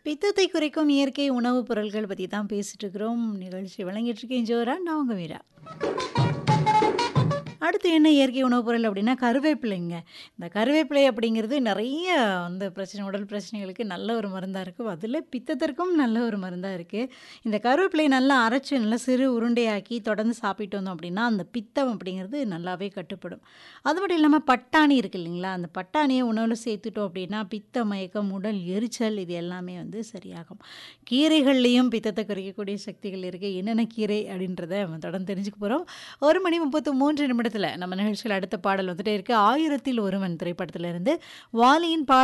பித்தத்தை குறைக்கும் இயற்கை உணவுப் பொருட்கள் பத்தி தான் பேசிட்டு இருக்கிறோம். நிகழ்ச்சி வழங்கிட்டு இருக்கேன் ஜோரா. நான் உங்க வீரா. அடுத்து என்ன இயற்கை உணவுப் பொருள் அப்படின்னா கருவேப்பிலைங்க. இந்த கருவேப்பிலை அப்படிங்கிறது நிறைய பிரச்சனை உடல் பிரச்சனைகளுக்கு நல்ல ஒரு மருந்தா இருக்கு. அதில பித்தத்திற்கும் நல்ல ஒரு மருந்தா இருக்கு. இந்த கருவேப்பிலைய நல்லா அரைச்சு நல்லா சிறு உருண்டையாக்கி தொடர்ந்து சாப்பிட்டு வந்தோம் அப்படின்னா, அந்த பித்தம் அப்படிங்கிறது நல்லாவே கட்டுப்படும். அது மட்டும் இல்லாம பட்டாணி இருக்கு இல்லைங்களா? அந்த பட்டாணிய உணவுல சேர்த்துட்டோம் அப்படின்னா, பித்த மயக்கம், உடல் எரிச்சல் இது எல்லாமே சரியாகும். கீரைகள்லயும் பித்தத்த குறைக்கக்கூடிய சக்திகள் இருக்கு. என்னென்ன கீரை அப்படின்றத நம்ம தொடர்ந்து தெரிஞ்சுக்க போறோம். 1 மணி 33 நிமிடத்துல நம்ம நிகழ்ச்சியில அடுத்த பாடல் வந்துட்டே இருக்கு. 1000ல் ஒருவன் திரைப்படத்திலிருந்து வாலியின்